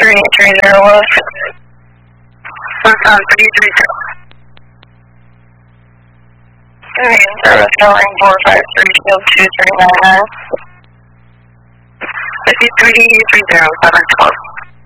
3830 was. On 330. Main service calling 453 shield 2399. 5330 712.